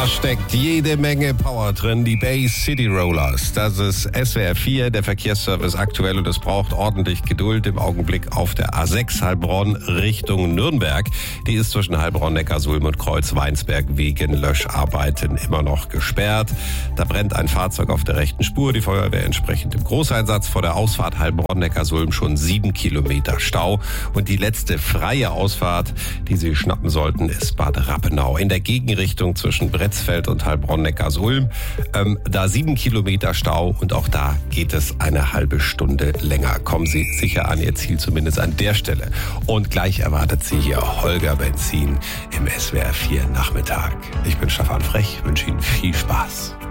Da steckt jede Menge Power drin, die Bay City Rollers. Das ist SWR 4, der Verkehrsservice aktuell, und es braucht ordentlich Geduld im Augenblick auf der A6 Heilbronn Richtung Nürnberg. Die ist zwischen Heilbronn, Neckarsulm und Kreuz-Weinsberg wegen Löscharbeiten immer noch gesperrt. Da brennt ein Fahrzeug auf der rechten Spur, die Feuerwehr entsprechend im Großeinsatz. Vor der Ausfahrt Heilbronn-Neckarsulm schon 7 Kilometer Stau. Und die letzte freie Ausfahrt, die Sie schnappen sollten, ist Bad Rappenau. In der Gegenrichtung zwischen Bretzfeld und Heilbronn-Neckarsulm. Da 7 Kilometer Stau, und auch da geht es eine halbe Stunde länger. Kommen Sie sicher an Ihr Ziel, zumindest an der Stelle. Und gleich erwartet Sie hier Holger Benzin im SWR 4 Nachmittag. Ich bin Stefan Frech, wünsche Ihnen viel Spaß.